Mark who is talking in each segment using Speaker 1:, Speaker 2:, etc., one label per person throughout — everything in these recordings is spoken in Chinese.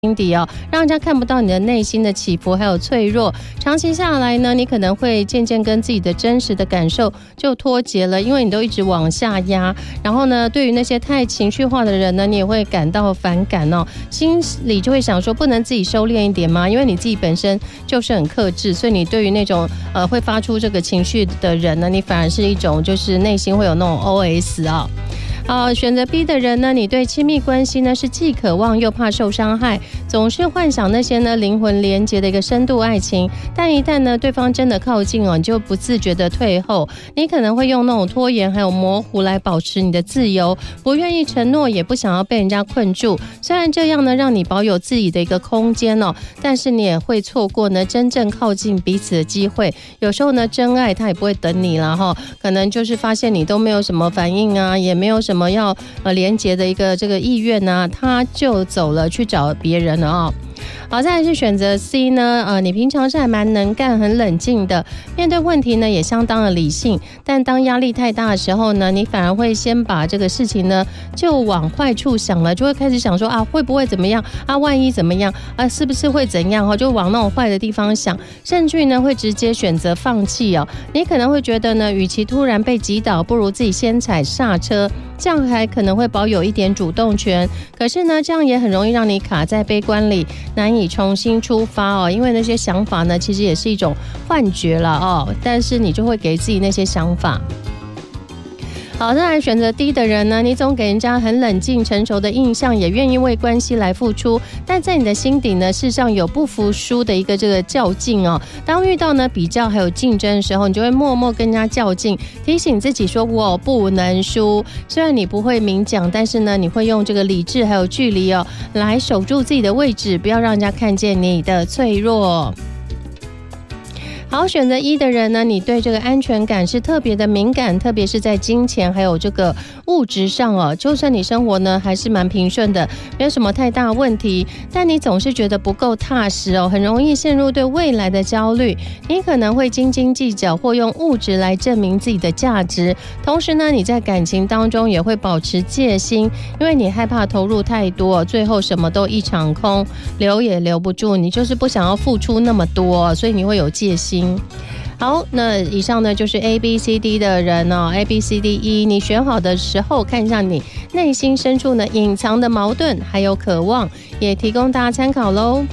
Speaker 1: 心底哦，让人家看不到你的内心的起伏还有脆弱。长期下来呢，你可能会渐渐跟自己的真实的感受就脱节了，因为你都一直往下压。然后呢，对于那些太情绪化的人呢，你也会感到反感哦，心里就会想说，不能自己收敛一点吗？因为你自己本身就是很克制，所以你对于那种会发出这个情绪的人呢，你反而是一种就是内心会有那种 OS 啊。选择 B 的人呢，你对亲密关系呢是既渴望又怕受伤害，总是幻想那些呢灵魂连结的一个深度爱情，但一旦呢对方真的靠近哦，你就不自觉的退后，你可能会用那种拖延还有模糊来保持你的自由，不愿意承诺，也不想要被人家困住。虽然这样呢让你保有自己的一个空间哦，但是你也会错过呢真正靠近彼此的机会。有时候呢真爱他也不会等你啦哈，可能就是发现你都没有什么反应啊，也没有什么要连结的一个这个意愿啊，他就走了去找别人了哦。好，再来是选择 C 呢，你平常是还蛮能干、很冷静的，面对问题呢也相当的理性，但当压力太大的时候呢，你反而会先把这个事情呢就往坏处想了，就会开始想说啊会不会怎么样啊，万一怎么样啊，是不是会怎样哦，就往那种坏的地方想，甚至于呢会直接选择放弃哦。你可能会觉得呢，与其突然被击倒，不如自己先踩刹车，这样还可能会保有一点主动权。可是呢，这样也很容易让你卡在悲观里，难以重新出发哦。因为那些想法呢，其实也是一种幻觉了哦。但是你就会给自己那些想法。好，再来选择 D 的人呢，你总给人家很冷静成熟的印象，也愿意为关系来付出，但在你的心底呢，事实上有不服输的一个这个较劲哦。当遇到呢比较还有竞争的时候，你就会默默跟人家较劲，提醒自己说我不能输。虽然你不会明讲，但是呢，你会用这个理智还有距离哦，来守住自己的位置，不要让人家看见你的脆弱。好，选择1的人呢，你对这个安全感是特别的敏感，特别是在金钱还有这个物质上哦。就算你生活呢还是蛮平顺的，没有什么太大问题，但你总是觉得不够踏实哦，很容易陷入对未来的焦虑。你可能会斤斤计较，或用物质来证明自己的价值。同时呢，你在感情当中也会保持戒心，因为你害怕投入太多，最后什么都一场空，留也留不住。你就是不想要付出那么多，所以你会有戒心。好，那以上呢就是 ABCD 的人哦 ，ABCDE， 你选好的时候看一下你内心深处呢隐藏的矛盾还有渴望，也提供大家参考咯。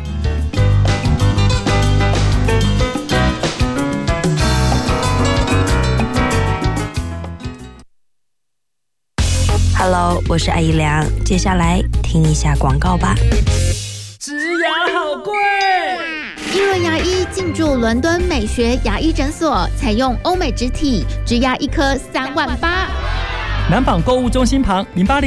Speaker 2: Hello， 我是艾怡良，接下来听一下广告吧。
Speaker 3: 植牙好贵。
Speaker 4: 一轮牙医进驻伦敦美学牙医诊所，采用欧美植体，植牙一颗3万8。
Speaker 3: 南纺购物中心旁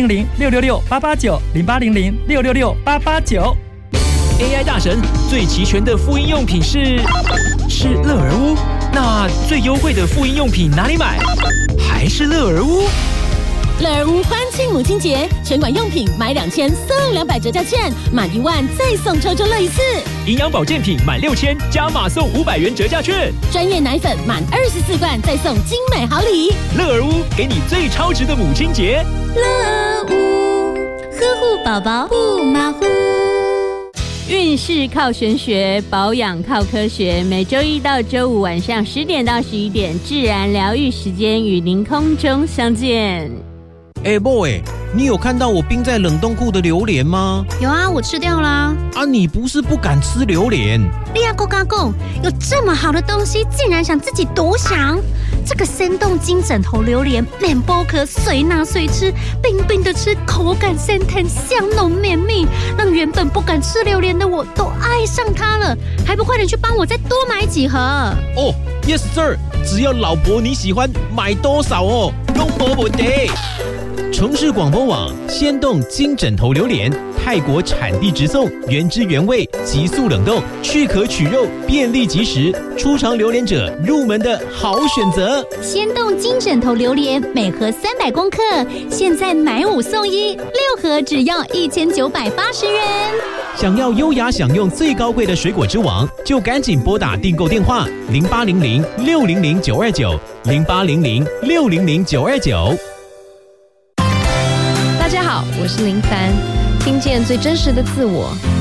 Speaker 3: 0800-666-889 0800-666-889。AI 大神最齐全的妇婴用品是乐儿屋，那最优惠的妇婴用品哪里买？还是乐儿屋。
Speaker 5: 乐儿屋欢庆母亲节，全馆用品买2000送200折价券，满1万再送抽乐1次。
Speaker 3: 营养保健品满6000加码送500元折价券。
Speaker 5: 专业奶粉满24罐再送精美好礼。
Speaker 3: 乐儿屋给你最超值的母亲节。
Speaker 5: 乐屋呵护宝宝不马虎。
Speaker 6: 运势靠玄学，保养靠科学。每周1到周5晚上10点到11点，自然疗愈时间与您空中相见。
Speaker 7: boy， 你有看到我冰在冷冻库的榴莲吗？
Speaker 4: 有啊，我吃掉啦。
Speaker 7: 你不是不敢吃榴莲？
Speaker 4: 你呀，够嘎够，有这么好的东西，竟然想自己独享？这个生动金枕头榴莲，面包壳随拿随吃，冰冰的吃，口感鲜甜，香浓绵密，让原本不敢吃榴莲的我都爱上它了。还不快点去帮我再多买几盒
Speaker 7: ？Yes sir， 只要老婆你喜欢，买多少都没问题。城市广播网鲜冻金枕头榴莲，泰国产地直送，原汁原味，急速冷冻，去壳取肉，便利即食，初尝榴莲者入门的好选择。
Speaker 4: 鲜冻金枕头榴莲，每盒300公克，现在买5送1，6盒只要1980元。
Speaker 7: 想要优雅享用最高贵的水果之王，就赶紧拨打订购电话0800-600-929 0800-600-929。
Speaker 8: 大家好，我是林凡。 听见最真实的自我。